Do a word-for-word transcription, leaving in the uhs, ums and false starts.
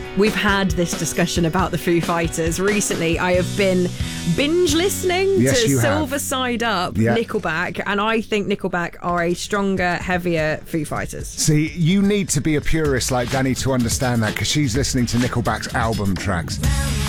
We've had this discussion about the Foo Fighters recently. I have been binge listening yes, to you Silver have. Side Up, yeah. Nickelback, and I think Nickelback are a stronger, heavier Foo Fighters. See, you need to be a purist like Danny to understand that, because she's listening to Nickelback's album tracks.